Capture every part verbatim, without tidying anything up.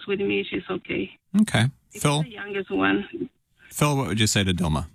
lives with me, she's okay. Okay. It's Phil? the youngest one. Phil, what would you say to Dilma?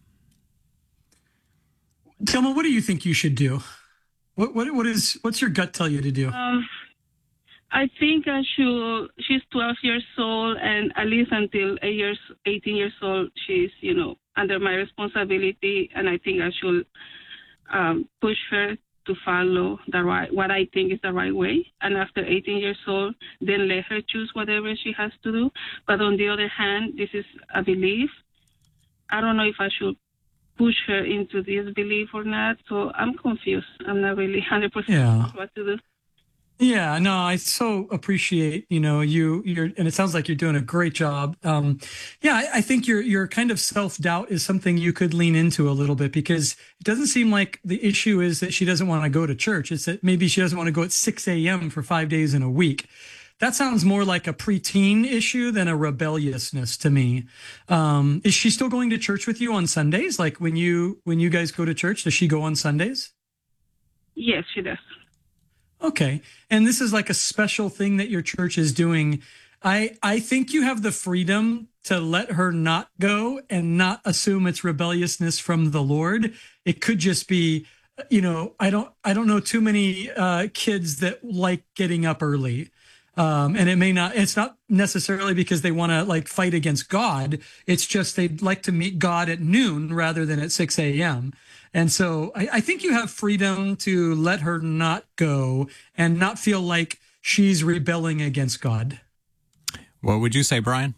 Dilma, what do you think you should do? What what what is what's your gut tell you to do? Um, I think I should. She's twelve years old, and at least until eight years, eighteen years old, she's you know under my responsibility, and I think I should um, push her to follow the right what I think is the right way. And after eighteen years old, then let her choose whatever she has to do. But on the other hand, this is a belief. I don't know if I should push her into this belief or not. So I'm confused. I'm not really one hundred percent Yeah. sure what to do. Yeah, no, I so appreciate, you know, you, you're, and it sounds like you're doing a great job. Um, yeah, I, I think your, your kind of self-doubt is something you could lean into a little bit, because it doesn't seem like the issue is that she doesn't want to go to church. It's that maybe she doesn't want to go at six a.m. for five days in a week. That sounds more like a preteen issue than a rebelliousness to me. Um, is she still going to church with you on Sundays? Like when you, when you guys go to church, does she go on Sundays? Yes, she does. Okay. And this is like a special thing that your church is doing. I I think you have the freedom to let her not go and not assume it's rebelliousness from the Lord. It could just be, you know, I don't I don't know too many uh, kids that like getting up early. Um, and it may not, it's not necessarily because they want to like fight against God. It's just they'd like to meet God at noon rather than at six a.m. And so I, I think you have freedom to let her not go and not feel like she's rebelling against God. What would you say, Brian?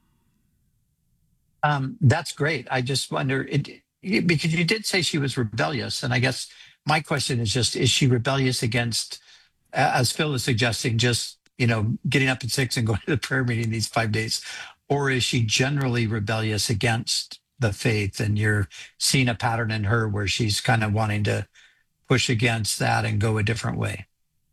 Um, that's great. I just wonder, it, it, because you did say she was rebellious. And I guess my question is just, is she rebellious against, as Phil is suggesting, just, you know, getting up at six and going to the prayer meeting these five days? Or is she generally rebellious against the faith, and you're seeing a pattern in her where she's kind of wanting to push against that and go a different way?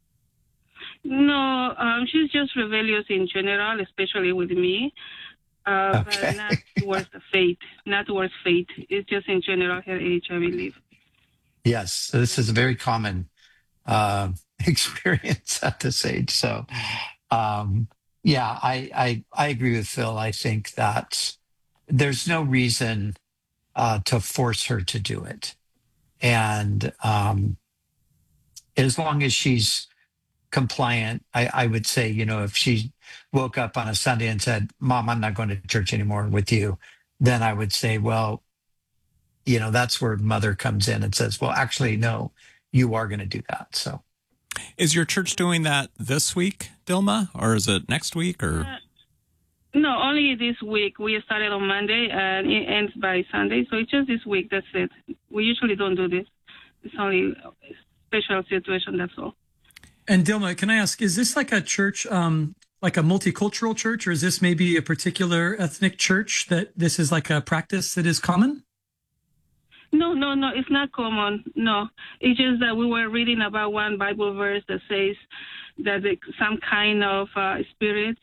No, um, she's just rebellious in general, especially with me, uh, Okay. but not towards the faith, not towards faith. It's just in general her age, I believe. Yes, so this is a very common uh, experience at this age. So, um, yeah, I, I I agree with Phil. I think that there's no reason uh, to force her to do it, and um, as long as she's compliant, I, I would say, you know, if she woke up on a Sunday and said, "Mom, I'm not going to church anymore with you," then I would say, well, you know, that's where mother comes in and says, well, actually, no, you are going to do that. So Is your church doing that this week, Dilma, or is it next week? Or Uh, no, only this week. We started on Monday and it ends by Sunday. So it's just this week. That's it. We usually don't do this. It's only a special situation. That's all. And Dilma, can I ask, is this like a church, um, like a multicultural church, or is this maybe a particular ethnic church that this is like a practice that is common? No, no, no. It's not common. No, it's just that we were reading about one Bible verse that says that the, some kind of uh, spirits,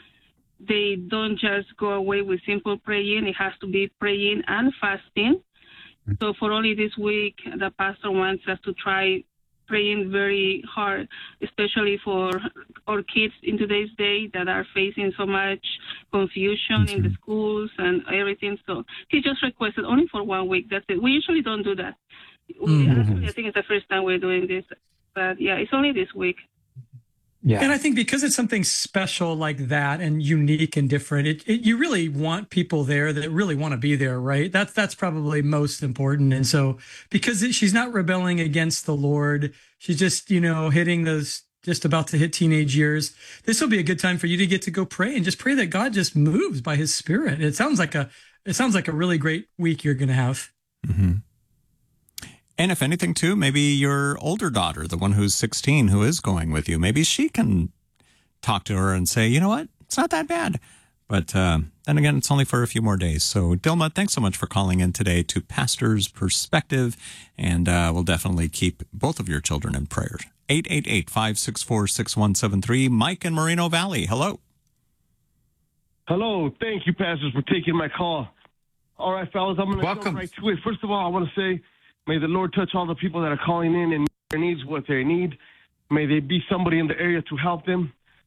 they don't just go away with simple praying. It has to be praying and fasting. So for only this week, the pastor wants us to try praying very hard, especially for our kids in today's day that are facing so much confusion mm-hmm. in the schools and everything. So he just requested only for one week. That's it. We usually don't do that. We, mm-hmm. actually, I think it's the first time we're doing this. But yeah, it's only this week. Yeah. And I think because it's something special like that and unique and different, it, it you really want people there that really want to be there, right? That's that's probably most important. And so because it, she's not rebelling against the Lord, she's just, you know, hitting those, just about to hit teenage years. This will be a good time for you to get to go pray and just pray that God just moves by his Spirit. It sounds like a it sounds like a really great week you're going to have. Mm-hmm. And if anything, too, maybe your older daughter, the one who's sixteen, who is going with you, maybe she can talk to her and say, you know what, it's not that bad. But uh, then again, it's only for a few more days. So, Dilma, thanks so much for calling in today to Pastor's Perspective. And uh, we'll definitely keep both of your children in prayer. eight eight eight, five six four, six one seven three. Mike in Moreno Valley. Hello. Hello. Thank you, pastors, for taking my call. All right, fellas, I'm going to jump right to it. First of all, I want to say, may the Lord touch all the people that are calling in and their needs what they need. May they be somebody in the area to help them.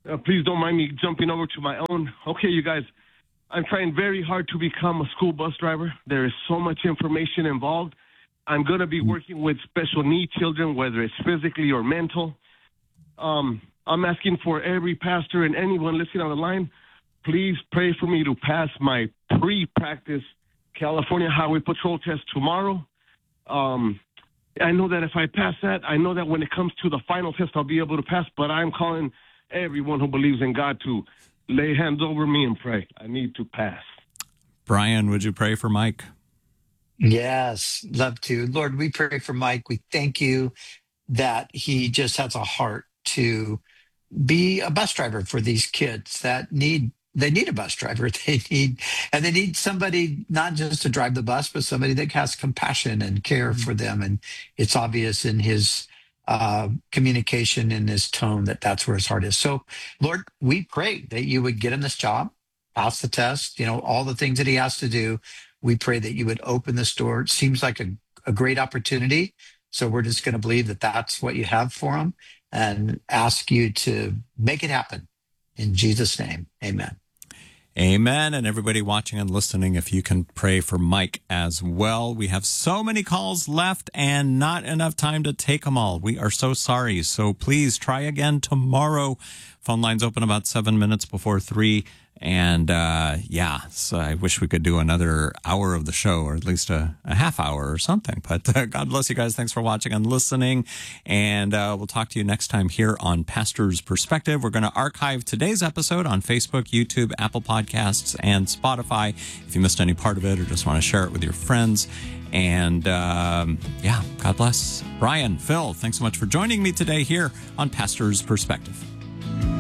Uh, please don't mind me jumping over to my own. Okay, you guys, I'm trying very hard to become a school bus driver. There is so much information involved. I'm going to be working with special need children, whether it's physically or mental. Um, I'm asking for every pastor and anyone listening on the line, please pray for me to pass my pre-practice California Highway Patrol test tomorrow. Um, I know that if I pass that, I know that when it comes to the final test, I'll be able to pass, but I'm calling everyone who believes in God to lay hands over me and pray. I need to pass. Brian, would you pray for Mike? Yes, love to. Lord, we pray for Mike. We thank you that he just has a heart to be a bus driver for these kids that need, they need a bus driver. They need, and they need somebody not just to drive the bus, but somebody that has compassion and care for them. And it's obvious in his uh, communication, in his tone, that that's where his heart is. So Lord, we pray that you would get him this job, pass the test, you know, all the things that he has to do. We pray that you would open this door. It seems like a, a great opportunity. So we're just going to believe that that's what you have for him and ask you to make it happen. In Jesus' name, amen. Amen. And everybody watching and listening, if you can pray for Mike as well. We have so many calls left and not enough time to take them all. We are so sorry. So please try again tomorrow. Phone lines open about seven minutes before three. And, uh, yeah, so I wish we could do another hour of the show, or at least a, a half hour or something. But uh, God bless you guys. Thanks for watching and listening. And uh, we'll talk to you next time here on Pastor's Perspective. We're going to archive today's episode on Facebook, YouTube, Apple Podcasts, and Spotify. If you missed any part of it or just want to share it with your friends. And, um, yeah, God bless. Brian, Phil, thanks so much for joining me today here on Pastor's Perspective.